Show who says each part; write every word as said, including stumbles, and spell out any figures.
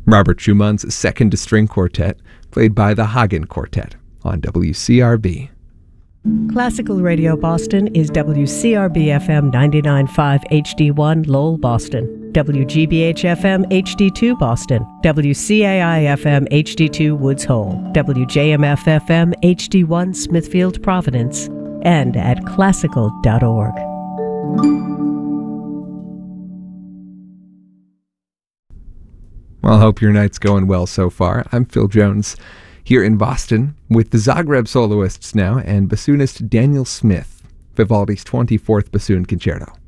Speaker 1: Robert Schumann's Second String Quartet, played by the Hagen Quartet on W C R B.
Speaker 2: Classical Radio Boston is W C R B F M ninety-nine point five H D one Lowell, Boston, W G B H F M H D two Boston, W C A I F M H D two Woods Hole, W J M F F M H D one Smithfield, Providence, and at classical dot org.
Speaker 1: Well, I hope your night's going well so far. I'm Phil Jones, here in Boston with the Zagreb soloists now and bassoonist Daniel Smith, Vivaldi's twenty-fourth Bassoon Concerto.